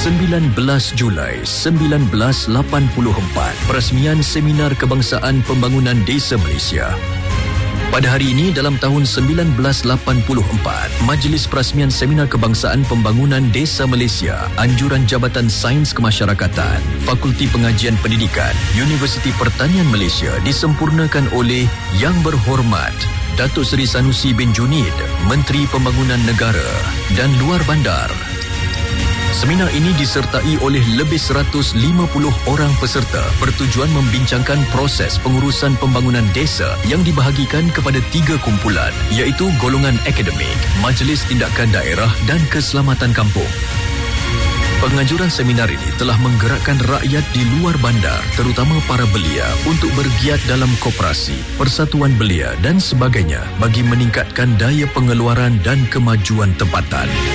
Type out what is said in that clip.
19 Julai 1984, perasmian Seminar Kebangsaan Pembangunan Desa Malaysia. Pada hari ini dalam tahun 1984, Majlis Perasmian Seminar Kebangsaan Pembangunan Desa Malaysia, Anjuran Jabatan Sains Kemasyarakatan, Fakulti Pengajian Pendidikan, Universiti Pertanian Malaysia disempurnakan oleh Yang Berhormat Datuk Seri Sanusi bin Junid, Menteri Pembangunan Negara dan Luar Bandar. Seminar ini disertai oleh lebih 150 orang peserta bertujuan membincangkan proses pengurusan pembangunan desa yang dibahagikan kepada 3 kumpulan, iaitu golongan akademik, Majlis Tindakan Daerah dan Keselamatan Kampung. Penganjuran seminar ini telah menggerakkan rakyat di luar bandar, terutama para belia, untuk bergiat dalam koperasi, persatuan belia dan sebagainya bagi meningkatkan daya pengeluaran dan kemajuan tempatan.